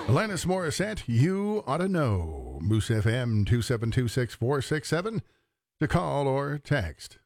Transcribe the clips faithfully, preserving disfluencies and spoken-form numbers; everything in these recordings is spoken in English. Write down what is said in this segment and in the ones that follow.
Alanis Morissette, You Ought to Know. Moose F M two seven two six four six seven to call or text.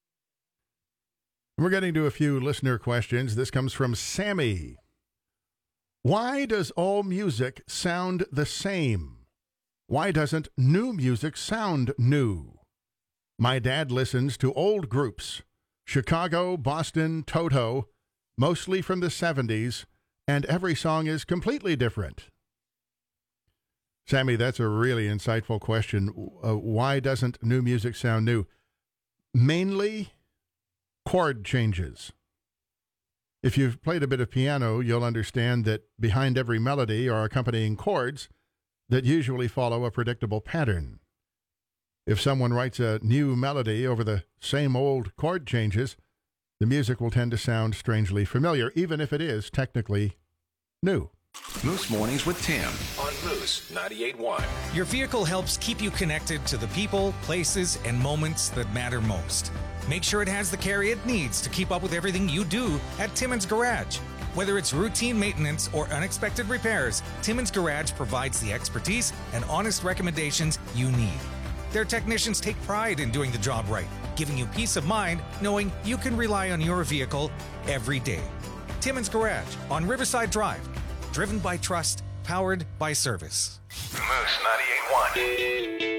We're getting to a few listener questions. This comes from Sammy. Why does all music sound the same? Why doesn't new music sound new? My dad listens to old groups, Chicago, Boston, Toto, mostly from the seventies, and every song is completely different. Sammy, that's a really insightful question. Uh, why doesn't new music sound new? Mainly chord changes. If you've played a bit of piano, you'll understand that behind every melody are accompanying chords that usually follow a predictable pattern. If someone writes a new melody over the same old chord changes, the music will tend to sound strangely familiar, even if it is technically new. Moose Mornings with Tim on Moose ninety-eight point one. Your vehicle helps keep you connected to the people, places, and moments that matter most. Make sure it has the care it needs to keep up with everything you do at Timmons Garage. Whether it's routine maintenance or unexpected repairs, Timmons Garage provides the expertise and honest recommendations you need. Their technicians take pride in doing the job right, giving you peace of mind knowing you can rely on your vehicle every day. Timmons Garage on Riverside Drive. Driven by trust, powered by service. Moose ninety-eight point one.